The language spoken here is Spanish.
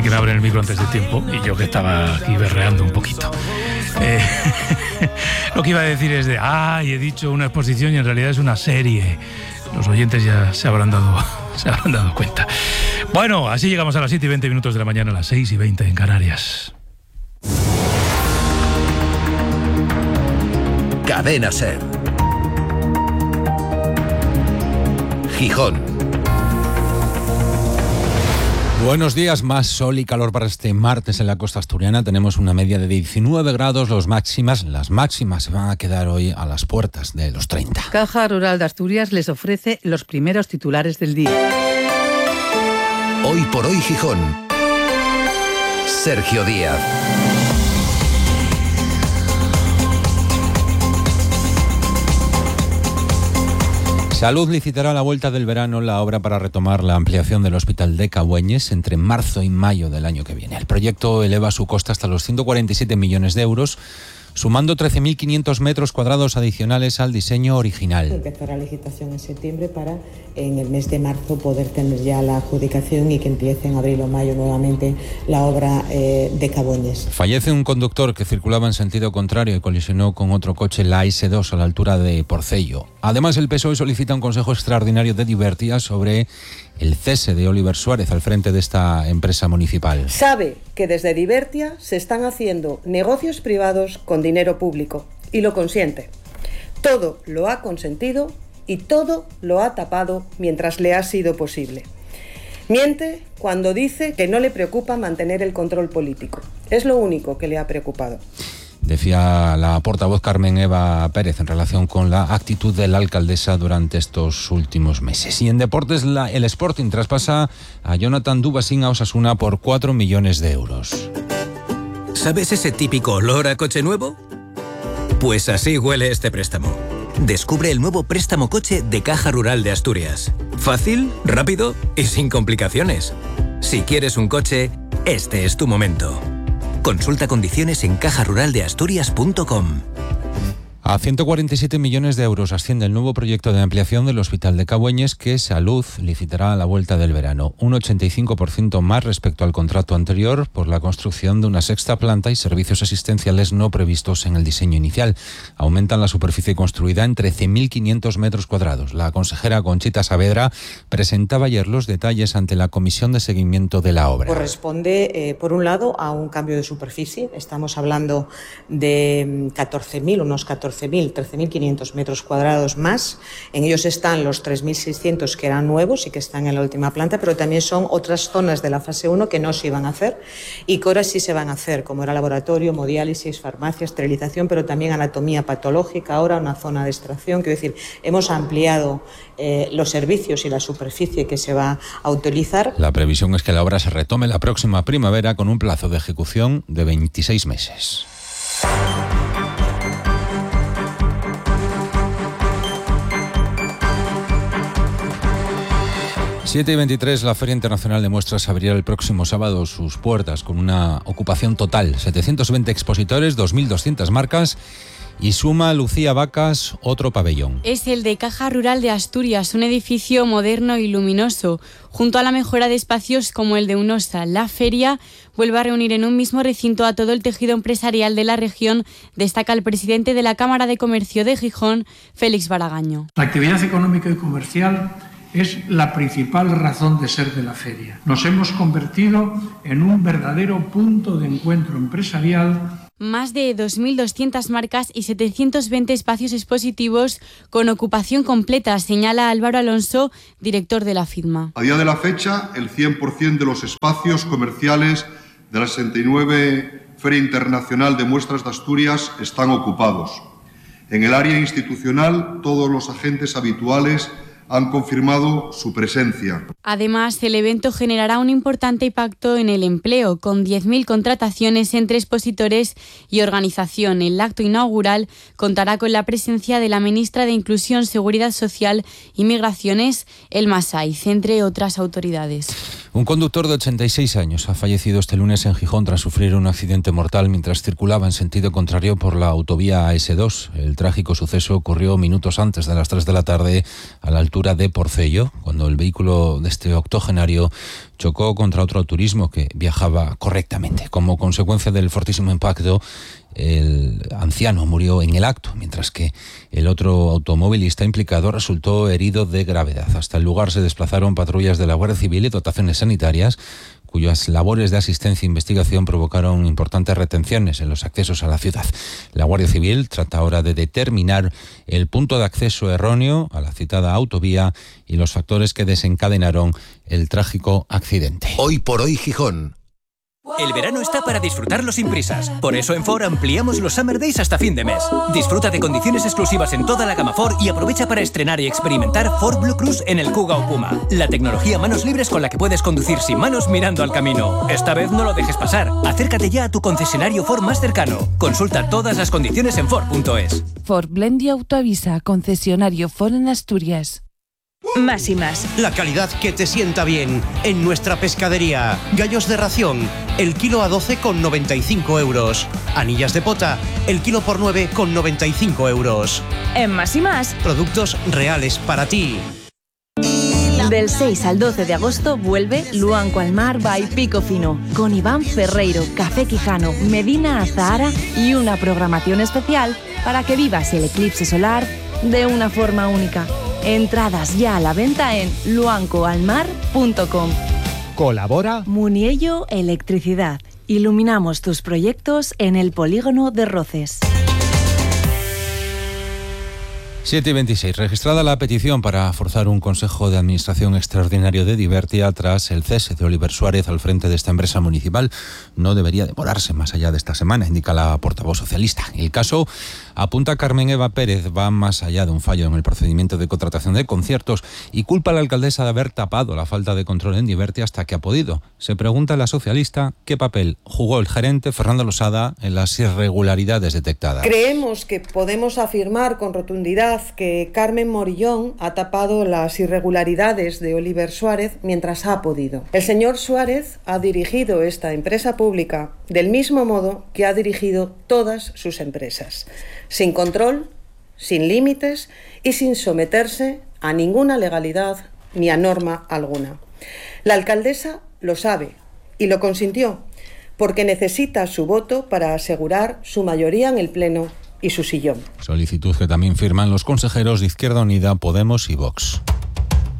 que me abren el micro antes de tiempo y yo que estaba aquí berreando un poquito. Lo que iba a decir es he dicho una exposición y en realidad es una serie. Los oyentes ya se habrán dado cuenta. Bueno, así llegamos a las 7:20 de la mañana, a las 6:20 en Canarias. Cadena SER. Gijón. Buenos días, más sol y calor para este martes en la costa asturiana. Tenemos una media de 19 grados, las máximas se van a quedar hoy a las puertas de los 30. Caja Rural de Asturias les ofrece los primeros titulares del día. Hoy por hoy Gijón. Sergio Díaz. Salud licitará a la vuelta del verano la obra para retomar la ampliación del Hospital de Cabueñes entre marzo y mayo del año que viene. El proyecto eleva su coste hasta los 147 millones de euros, sumando 13.500 metros cuadrados adicionales al diseño original. Empezará la licitación en septiembre para en el mes de marzo poder tener ya la adjudicación y que empiece en abril o mayo nuevamente la obra de Cabueñes. Fallece un conductor que circulaba en sentido contrario y colisionó con otro coche, la S2, a la altura de Porcello. Además, el PSOE solicita un consejo extraordinario de Divertia sobre el cese de Oliver Suárez al frente de esta empresa municipal. Sabe que desde Divertia se están haciendo negocios privados con dinero público y lo consiente. Todo lo ha consentido y todo lo ha tapado mientras le ha sido posible. Miente cuando dice que no le preocupa mantener el control político. Es lo único que le ha preocupado. Decía la portavoz Carmen Eva Pérez en relación con la actitud de la alcaldesa durante estos últimos meses. Y en deportes, el Sporting traspasa a Jonathan Dubasín a Osasuna por 4 millones de euros. ¿Sabes ese típico olor a coche nuevo? Pues así huele este préstamo. Descubre el nuevo préstamo coche de Caja Rural de Asturias. Fácil, rápido y sin complicaciones. Si quieres un coche, este es tu momento. Consulta condiciones en cajaruraldeasturias.com. A 147 millones de euros asciende el nuevo proyecto de ampliación del Hospital de Cabueñes, que Salud licitará a la vuelta del verano. Un 85% más respecto al contrato anterior por la construcción de una sexta planta y servicios asistenciales no previstos en el diseño inicial. Aumentan la superficie construida en 13.500 metros cuadrados. La consejera Conchita Saavedra presentaba ayer los detalles ante la comisión de seguimiento de la obra. Corresponde, por un lado, a un cambio de superficie. Estamos hablando de unos 13.500 metros cuadrados más. En ellos están los 3.600 que eran nuevos y que están en la última planta, pero también son otras zonas de la fase 1 que no se iban a hacer y que ahora sí se van a hacer, como era laboratorio, hemodiálisis, farmacia, esterilización, pero también anatomía patológica, ahora una zona de extracción. Quiero decir, hemos ampliado los servicios y la superficie que se va a utilizar. La previsión es que la obra se retome la próxima primavera con un plazo de ejecución de 26 meses. Siete y 23, la Feria Internacional de Muestras abrirá el próximo sábado sus puertas con una ocupación total. 720 expositores, 2.200 marcas y suma Lucía Vacas otro pabellón. Es el de Caja Rural de Asturias, un edificio moderno y luminoso. Junto a la mejora de espacios como el de UNOSA, la feria vuelve a reunir en un mismo recinto a todo el tejido empresarial de la región, destaca el presidente de la Cámara de Comercio de Gijón, Félix Baragaño. La actividad económica y comercial es la principal razón de ser de la feria. Nos hemos convertido en un verdadero punto de encuentro empresarial. Más de 2.200 marcas y 720 espacios expositivos con ocupación completa, señala Álvaro Alonso, director de la FIDMA. A día de la fecha, el 100% de los espacios comerciales de la 69 Feria Internacional de Muestras de Asturias están ocupados. En el área institucional, todos los agentes habituales han confirmado su presencia. Además, el evento generará un importante impacto en el empleo, con 10.000 contrataciones entre expositores y organización. El acto inaugural contará con la presencia de la ministra de Inclusión, Seguridad Social y Migraciones, Elma Saiz, entre otras autoridades. Un conductor de 86 años ha fallecido este lunes en Gijón tras sufrir un accidente mortal mientras circulaba en sentido contrario por la autovía AS2. El trágico suceso ocurrió minutos antes de las 3 de la tarde a la altura de Porcello, cuando el vehículo de este octogenario chocó contra otro turismo que viajaba correctamente. Como consecuencia del fortísimo impacto, el anciano murió en el acto, mientras que el otro automovilista implicado resultó herido de gravedad. Hasta el lugar se desplazaron patrullas de la Guardia Civil y dotaciones sanitarias, cuyas labores de asistencia e investigación provocaron importantes retenciones en los accesos a la ciudad. La Guardia Civil trata ahora de determinar el punto de acceso erróneo a la citada autovía y los factores que desencadenaron el trágico accidente. Hoy por hoy Gijón. El verano está para disfrutarlo sin prisas. Por eso en Ford ampliamos los Summer Days hasta fin de mes. Disfruta de condiciones exclusivas en toda la gama Ford y aprovecha para estrenar y experimentar Ford Blue Cruise en el Kuga o Puma. La tecnología manos libres con la que puedes conducir sin manos mirando al camino. Esta vez no lo dejes pasar. Acércate ya a tu concesionario Ford más cercano. Consulta todas las condiciones en Ford.es. Ford Blend y Autoavisa, concesionario Ford en Asturias. Más y más. La calidad que te sienta bien. En nuestra pescadería. Gallos de ración. El kilo a 12,95 euros. Anillas de pota. El kilo por 9,95 euros. En Más y más. Productos reales para ti. Del 6 al 12 de agosto vuelve Luanco al Mar by Pico Fino, con Iván Ferreiro, Café Quijano, Medina Azahara y una programación especial para que vivas el eclipse solar de una forma única. Entradas ya a la venta en luancoalmar.com. Colabora Muniello Electricidad. Iluminamos tus proyectos en el polígono de Roces. 7:26. Registrada la petición para forzar un Consejo de Administración extraordinario de Divertia tras el cese de Oliver Suárez al frente de esta empresa municipal. No debería demorarse más allá de esta semana, indica la portavoz socialista. El caso, apunta Carmen Eva Pérez, va más allá de un fallo en el procedimiento de contratación de conciertos y culpa a la alcaldesa de haber tapado la falta de control en Divertia hasta que ha podido. Se pregunta la socialista qué papel jugó el gerente Fernando Losada en las irregularidades detectadas. Creemos que podemos afirmar con rotundidad que Carmen Morillón ha tapado las irregularidades de Oliver Suárez mientras ha podido. El señor Suárez ha dirigido esta empresa pública del mismo modo que ha dirigido todas sus empresas, sin control, sin límites y sin someterse a ninguna legalidad ni a norma alguna. La alcaldesa lo sabe y lo consintió, porque necesita su voto para asegurar su mayoría en el Pleno y su sillón. Solicitud que también firman los consejeros de Izquierda Unida, Podemos y Vox.